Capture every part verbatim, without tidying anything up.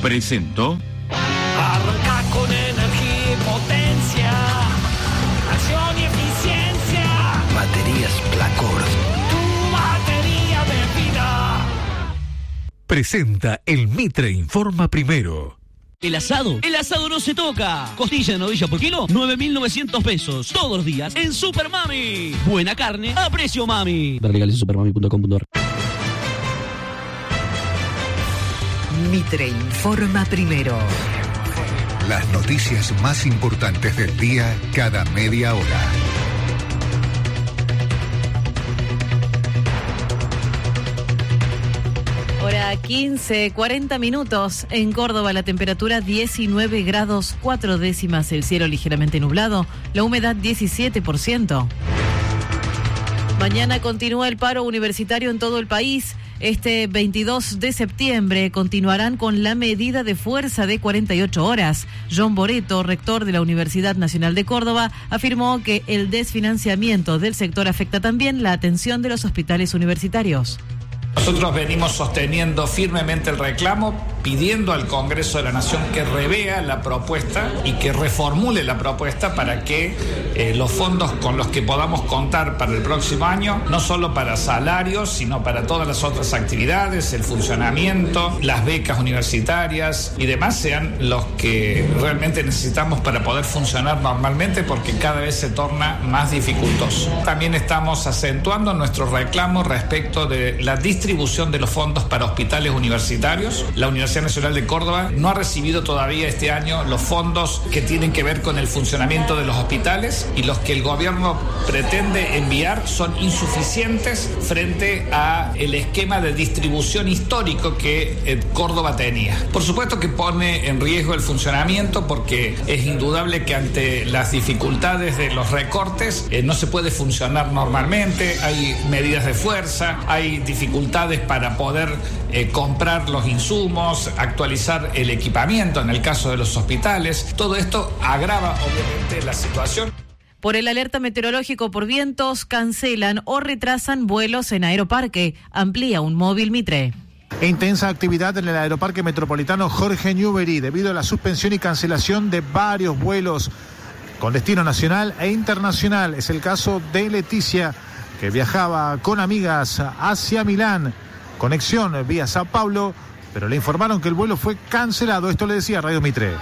presentó. Arranca con energía y potencia, acción y eficiencia. Baterías Placor. Tu batería de vida. Presenta el Mitre Informa Primero. El asado, el asado no se toca. Costilla de novilla por kilo, nueve mil novecientos pesos. Todos los días en Super Mami. Buena carne a precio mami. Ver legales en supermami punto com punto a r. Mitre Informa Primero. Las noticias más importantes del día cada media hora. Hora quince, cuarenta minutos. En Córdoba la temperatura diecinueve grados cuatro décimas, el cielo ligeramente nublado, la humedad diecisiete por ciento. Mañana continúa el paro universitario en todo el país. Este veintidós de septiembre continuarán con la medida de fuerza de cuarenta y ocho horas. John Boreto, rector de la Universidad Nacional de Córdoba, afirmó que el desfinanciamiento del sector afecta también la atención de los hospitales universitarios. Nosotros venimos sosteniendo firmemente el reclamo, pidiendo al Congreso de la Nación que revea la propuesta y que reformule la propuesta para que eh, los fondos con los que podamos contar para el próximo año, no solo para salarios, sino para todas las otras actividades, el funcionamiento, las becas universitarias y demás, sean los que realmente necesitamos para poder funcionar normalmente, porque cada vez se torna más dificultoso. También estamos acentuando nuestro reclamo respecto de la distribución distribución de los fondos para hospitales universitarios. La Universidad Nacional de Córdoba no ha recibido todavía este año los fondos que tienen que ver con el funcionamiento de los hospitales, y los que el gobierno pretende enviar son insuficientes frente a el esquema de distribución histórico que eh, Córdoba tenía. Por supuesto que pone en riesgo el funcionamiento, porque es indudable que ante las dificultades de los recortes eh, no se puede funcionar normalmente, hay medidas de fuerza, hay dificultades para poder eh, comprar los insumos, actualizar el equipamiento en el caso de los hospitales. Todo esto agrava obviamente la situación. Por el alerta meteorológico por vientos, cancelan o retrasan vuelos en Aeroparque. Amplía un móvil Mitre. Intensa actividad en el Aeroparque Metropolitano Jorge Newbery debido a la suspensión y cancelación de varios vuelos con destino nacional e internacional. Es el caso de Leticia, que viajaba con amigas hacia Milán, conexión vía Sao Paulo, pero le informaron que el vuelo fue cancelado. Esto le decía Radio Mitre.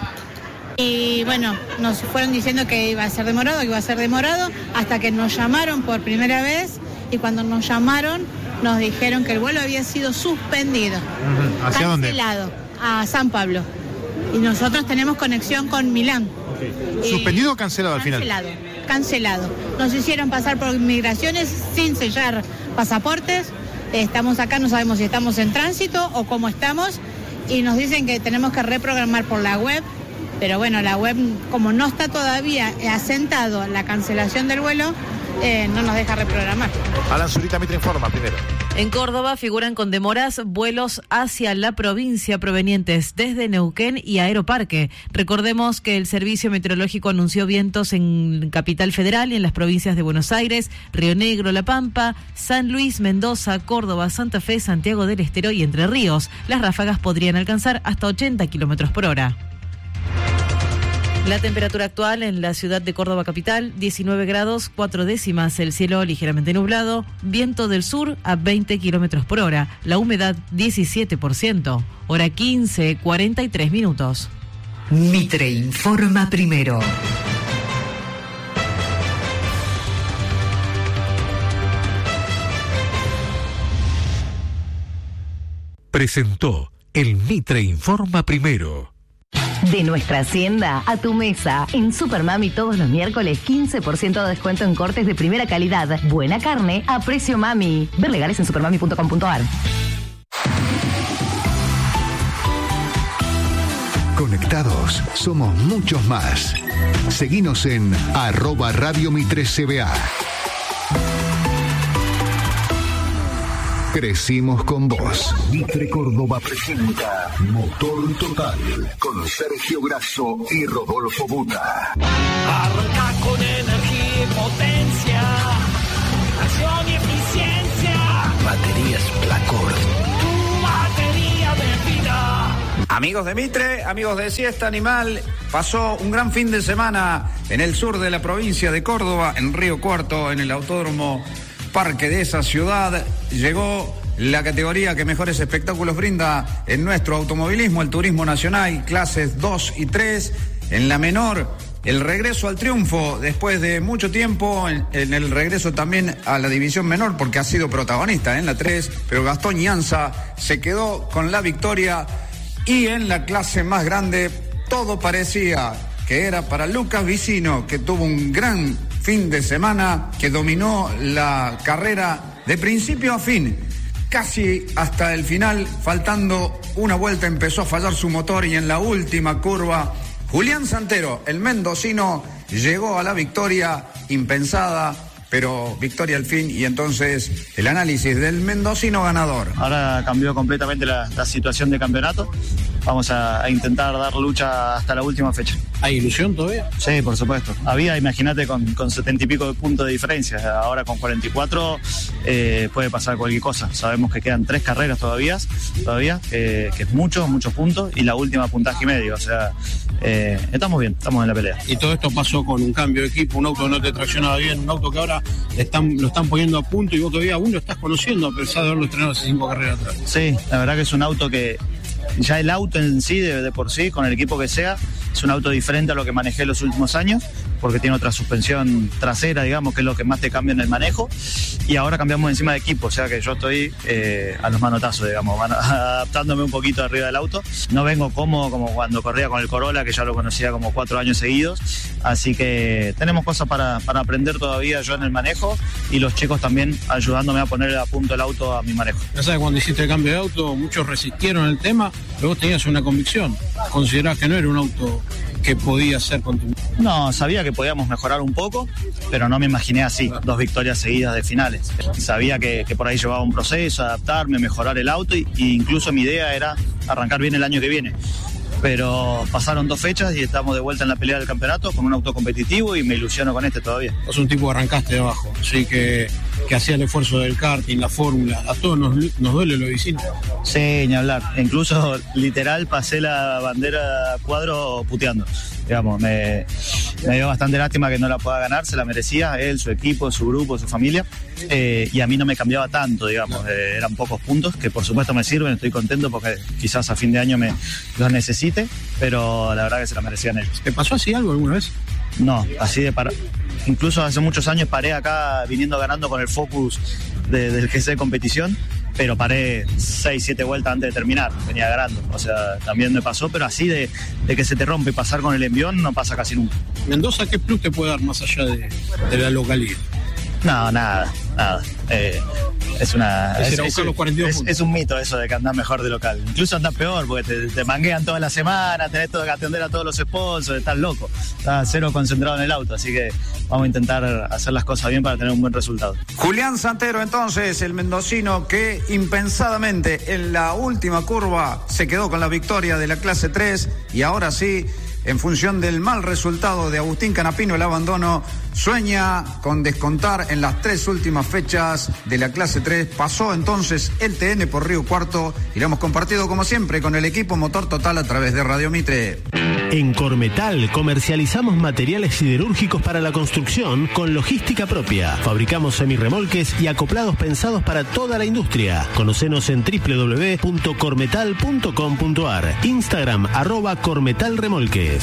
Y bueno, nos fueron diciendo que iba a ser demorado, que iba a ser demorado, hasta que nos llamaron por primera vez, y cuando nos llamaron nos dijeron que el vuelo había sido suspendido. Uh-huh. ¿Hacia dónde? Cancelado, a San Pablo. Y nosotros tenemos conexión con Milán. Okay. ¿Suspendido o cancelado al final? Cancelado, cancelado. Nos hicieron pasar por migraciones sin sellar pasaportes. Estamos acá, no sabemos si estamos en tránsito o cómo estamos, y nos dicen que tenemos que reprogramar por la web, pero bueno, la web, como no está todavía asentado la cancelación del vuelo, eh, no nos deja reprogramar. Alan Zurita, Mitre Informa Primero. En Córdoba figuran con demoras vuelos hacia la provincia provenientes desde Neuquén y Aeroparque. Recordemos que el Servicio Meteorológico anunció vientos en Capital Federal y en las provincias de Buenos Aires, Río Negro, La Pampa, San Luis, Mendoza, Córdoba, Santa Fe, Santiago del Estero y Entre Ríos. Las ráfagas podrían alcanzar hasta ochenta kilómetros por hora. La temperatura actual en la ciudad de Córdoba capital, diecinueve grados cuatro décimas, el cielo ligeramente nublado, viento del sur a veinte kilómetros por hora, la humedad diecisiete por ciento, hora quince, cuarenta y tres minutos. Mitre Informa Primero. Presentó el Mitre Informa Primero. De nuestra hacienda a tu mesa. En Super Mami todos los miércoles quince por ciento de descuento en cortes de primera calidad. Buena carne a precio mami. Ver legales en supermami punto com punto a r. Conectados, somos muchos más. Seguinos en arroba Radio Mitre C B A. Crecimos con vos. Mitre Córdoba presenta Motor Total con Sergio Grasso y Rodolfo Buta. Arranca con energía y potencia, acción y eficiencia. Baterías Placor. Tu batería de vida. Amigos de Mitre, amigos de Siesta Animal, pasó un gran fin de semana en el sur de la provincia de Córdoba, en Río Cuarto, en el Autódromo Parque de esa ciudad. Llegó la categoría que mejores espectáculos brinda en nuestro automovilismo, el turismo nacional, clases dos y tres. En la menor, el regreso al triunfo después de mucho tiempo, en, en el regreso también a la división menor, porque ha sido protagonista en la tres, pero Gastón Llanza se quedó con la victoria. Y en la clase más grande, todo parecía que era para Lucas Vicino, que tuvo un gran fin de semana, que dominó la carrera de principio a fin. Casi hasta el final, faltando una vuelta, empezó a fallar su motor y en la última curva, Julián Santero, el mendocino, llegó a la victoria impensada, pero victoria al fin, y entonces el análisis del mendocino ganador. Ahora cambió completamente la, la situación de campeonato. Vamos a, a intentar dar lucha hasta la última fecha. ¿Hay ilusión todavía? Sí, por supuesto. Había, imagínate, con, con setenta y pico de puntos de diferencia. Ahora con cuarenta y cuatro eh, puede pasar cualquier cosa. Sabemos que quedan tres carreras todavía, todavía eh, que es mucho, muchos puntos, y la última puntaje y medio. O sea, eh, estamos bien, estamos en la pelea. Y todo esto pasó con un cambio de equipo, un auto que no te traccionaba bien, un auto que ahora están, lo están poniendo a punto y vos todavía aún lo estás conociendo a pesar de haberlo estrenado hace cinco carreras atrás. Sí, la verdad que es un auto que ya el auto en sí, de, de por sí, con el equipo que sea, es un auto diferente a lo que manejé los últimos años, porque tiene otra suspensión trasera, digamos, que es lo que más te cambia en el manejo, y ahora cambiamos encima de equipo, o sea que yo estoy eh, a los manotazos, digamos, adaptándome un poquito arriba del auto. No vengo cómodo como cuando corría con el Corolla, que ya lo conocía como cuatro años seguidos, así que tenemos cosas para, para aprender todavía yo en el manejo, y los chicos también ayudándome a poner a punto el auto a mi manejo. Ya sabes, cuando hiciste el cambio de auto, muchos resistieron el tema, pero vos tenías una convicción, considerás que no era un auto que podía ser con tu... No, sabía que podíamos mejorar un poco, pero no me imaginé así, dos victorias seguidas de finales. Sabía que, que por ahí llevaba un proceso, adaptarme, mejorar el auto, y, y incluso mi idea era arrancar bien el año que viene. Pero pasaron dos fechas y estamos de vuelta en la pelea del campeonato con un auto competitivo, y me ilusiono con este todavía. Sos un tipo que arrancaste de abajo, así que, que hacía el esfuerzo del karting, la fórmula. A todos nos, nos duele lo vecino. Sí, ni hablar. Incluso literal pasé la bandera cuadro puteando. Digamos, me, me dio bastante lástima que no la pueda ganar, se la merecía él, su equipo, su grupo, su familia, eh, y a mí no me cambiaba tanto, digamos, eh, eran pocos puntos, que por supuesto me sirven, estoy contento porque quizás a fin de año me los necesite, pero la verdad que se la merecían ellos. ¿Te pasó así algo alguna vez? No, así de para... Incluso hace muchos años paré acá viniendo ganando con el Focus de, del G C de competición, pero paré seis, siete vueltas antes de terminar, venía ganando. O sea, también me pasó, pero así de, de que se te rompe y pasar con el envión no pasa casi nunca. ¿Mendoza qué plus te puede dar más allá de, de la localidad? No, nada, nada. Eh, es una es, es, es, es, es un mito eso de que andás mejor de local. Incluso andás peor porque te, te manguean toda la semana, tenés todo que atender a todos los sponsors, estás loco, estás cero concentrado en el auto, así que vamos a intentar hacer las cosas bien para tener un buen resultado. Julián Santero, entonces, el mendocino que impensadamente en la última curva se quedó con la victoria de la clase tres, y ahora sí, en función del mal resultado de Agustín Canapino, el abandono, sueña con descontar en las tres últimas fechas de la clase tres. Pasó entonces el T N por Río Cuarto y lo hemos compartido como siempre con el equipo Motor Total a través de Radio Mitre. En Cormetal comercializamos materiales siderúrgicos para la construcción con logística propia. Fabricamos semirremolques y acoplados pensados para toda la industria. Conocenos en doble u doble u doble u punto cormetal punto com punto a r. Instagram arroba cormetalremolques.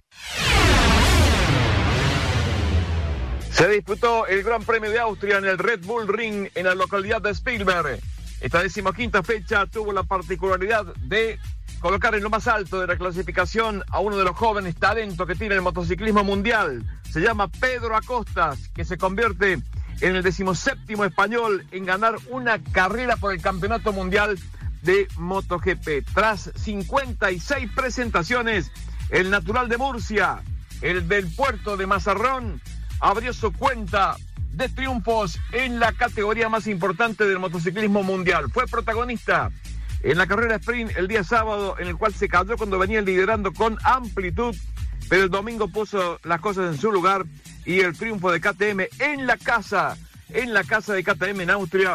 Se disputó el Gran Premio de Austria en el Red Bull Ring en la localidad de Spielberg. Esta decimoquinta fecha tuvo la particularidad de colocar en lo más alto de la clasificación a uno de los jóvenes talentos que tiene el motociclismo mundial. Se llama Pedro Acosta, que se convierte en el decimoséptimo español en ganar una carrera por el Campeonato Mundial de MotoGP. Tras cincuenta y seis presentaciones, el natural de Murcia, el del puerto de Mazarrón, abrió su cuenta de triunfos en la categoría más importante del motociclismo mundial. Fue protagonista en la carrera sprint el día sábado, en el cual se cayó cuando venía liderando con amplitud, pero el domingo puso las cosas en su lugar y el triunfo de K T M en la casa, en la casa de K T M en Austria,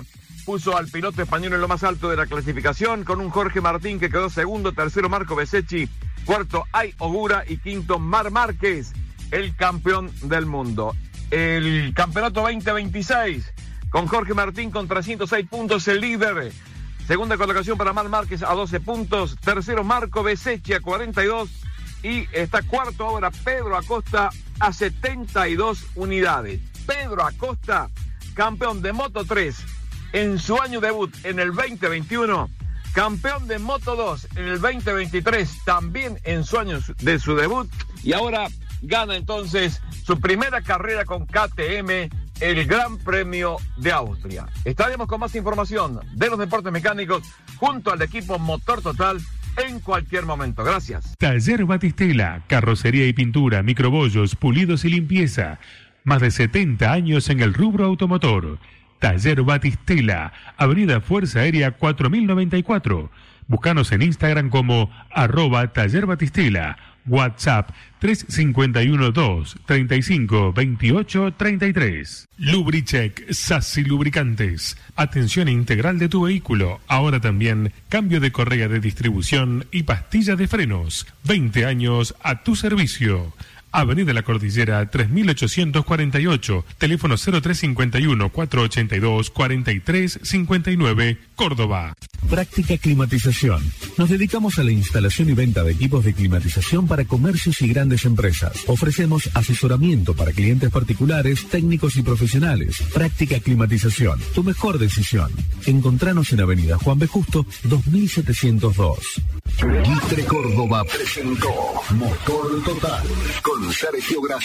puso al piloto español en lo más alto de la clasificación, con un Jorge Martín que quedó segundo, tercero Marco Bezzecchi, cuarto Ai Ogura y quinto Marc Márquez, el campeón del mundo. El campeonato veinte veintiséis, con Jorge Martín con trescientos seis puntos, el líder. Segunda colocación para Marc Márquez a doce puntos, tercero Marco Bezzecchi a cuarenta y dos y está cuarto ahora Pedro Acosta a setenta y dos unidades. Pedro Acosta, campeón de Moto tres en su año debut en el veinte veintiuno, campeón de Moto dos en el veinte veintitrés, también en su año de su debut, y ahora gana entonces su primera carrera con K T M, el Gran Premio de Austria. Estaremos con más información de los deportes mecánicos junto al equipo Motor Total en cualquier momento. Gracias. Taller Batistela, carrocería y pintura, microbollos, pulidos y limpieza. Más de setenta años en el rubro automotor. Taller Batistela, Avenida Fuerza Aérea cuatro mil noventa y cuatro. Búscanos en Instagram como arroba Taller Batistela. WhatsApp tres cinco uno dos, treinta y cinco, veintiocho, treinta y tres. Lubricheck, Sassi Lubricantes. Atención integral de tu vehículo. Ahora también cambio de correa de distribución y pastilla de frenos. veinte años a tu servicio. Avenida La Cordillera tres mil ochocientos cuarenta y ocho, teléfono cero tres cinco uno, cuatro ocho dos, cuatro tres cinco nueve, Córdoba. Práctica Climatización. Nos dedicamos a la instalación y venta de equipos de climatización para comercios y grandes empresas. Ofrecemos asesoramiento para clientes particulares, técnicos y profesionales. Práctica Climatización, tu mejor decisión. Encontranos en Avenida Juan B. Justo, dos mil setecientos dos. Mitre Córdoba presentó Motor Total con Sergio Grasso.